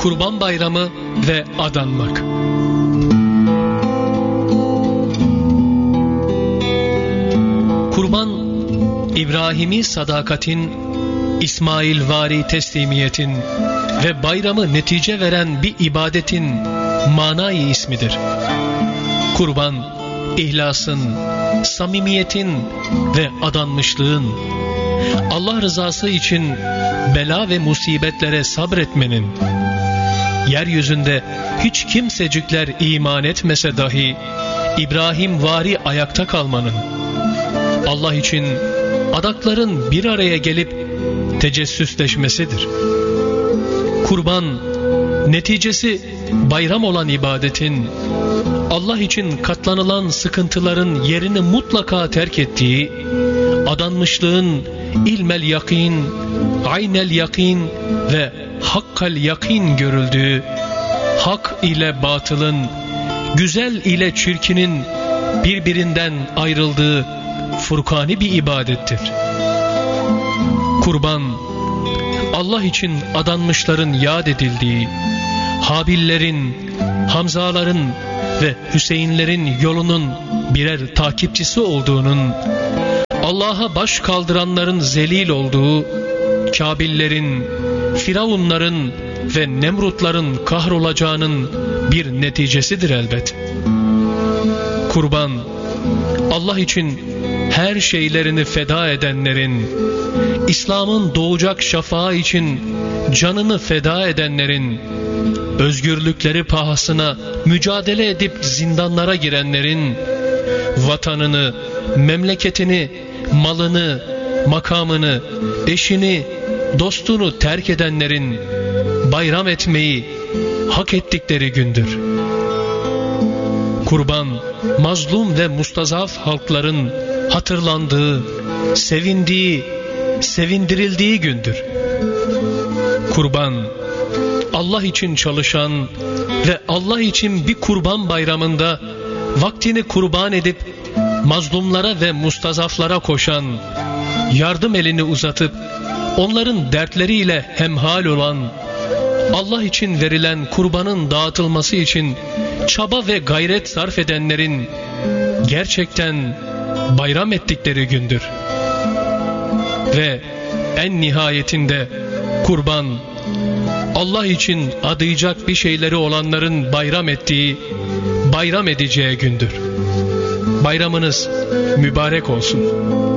Kurban Bayramı ve adanmak. Kurban, İbrahimi sadakatin, İsmailvari teslimiyetin ve bayramı netice veren bir ibadetin manayı ismidir. Kurban, ihlasın, samimiyetin ve adanmışlığın, Allah rızası için bela ve musibetlere sabretmenin, yeryüzünde hiç kimsecikler iman etmese dahi İbrahim vari ayakta kalmanın, Allah için adakların bir araya gelip tecessüsleşmesidir. Kurban, neticesi bayram olan ibadetin, Allah için katlanılan sıkıntıların yerini mutlaka terk ettiği, adanmışlığın ilmel yakin, aynel yakin ve hakkal yakin görüldüğü, hak ile batılın, güzel ile çirkinin birbirinden ayrıldığı furkani bir ibadettir. Kurban, Allah için adanmışların yad edildiği, Habillerin, Hamzaların ve Hüseyinlerin yolunun birer takipçisi olduğunun, Allah'a baş kaldıranların zelil olduğu, Kâbillerin, Firavunların ve Nemrutların kahrolacağının bir neticesidir elbet. Kurban, Allah için her şeylerini feda edenlerin, İslam'ın doğacak şafağı için canını feda edenlerin, özgürlükleri pahasına mücadele edip zindanlara girenlerin, vatanını, memleketini, malını, makamını, eşini, dostunu terk edenlerin bayram etmeyi hak ettikleri gündür. Kurban, mazlum ve mustazaf halkların hatırlandığı, sevindiği, sevindirildiği gündür. Kurban, Allah için çalışan ve Allah için bir kurban bayramında vaktini kurban edip mazlumlara ve mustazaflara koşan, yardım elini uzatıp onların dertleriyle hemhal olan, Allah için verilen kurbanın dağıtılması için çaba ve gayret sarf edenlerin gerçekten bayram ettikleri gündür. Ve en nihayetinde kurban, Allah için adayacak bir şeyleri olanların bayram ettiği, bayram edeceği gündür. Bayramınız mübarek olsun.